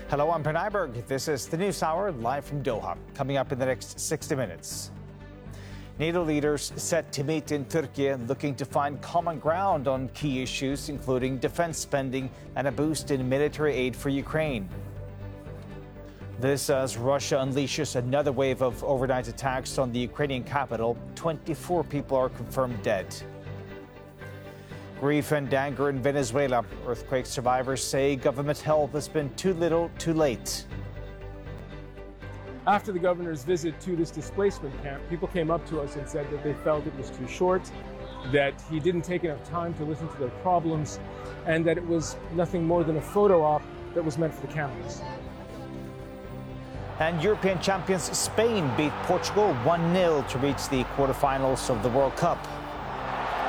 Hello, I'm Per Nyberg. This is the News Hour live from Doha. Coming up in the next 60 minutes. NATO leaders set to meet in Turkey, looking to find common ground on key issues, including defense spending and a boost in military aid for Ukraine. This as Russia unleashes another wave of overnight attacks on the Ukrainian capital. 24 people are confirmed dead. Grief and anger in Venezuela. Earthquake survivors say government help has been too little, too late. After the governor's visit to this displacement camp, people came up to us and said that they felt it was too short, that he didn't take enough time to listen to their problems, and that it was nothing more than a photo op that was meant for the cameras. And European champions Spain beat Portugal 1-0 to reach the quarterfinals of the World Cup.